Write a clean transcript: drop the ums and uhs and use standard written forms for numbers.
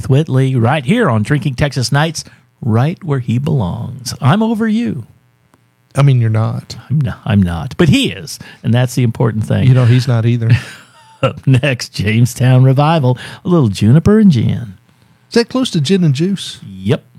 Keith Whitley, right here on Drinking Texas Nights, right where he belongs. I'm over you. I mean, you're not. I'm not, but he is, and that's the important thing. You know, he's not either. Up next, Jamestown Revival, a little juniper and gin. Is that close to gin and juice? Yep.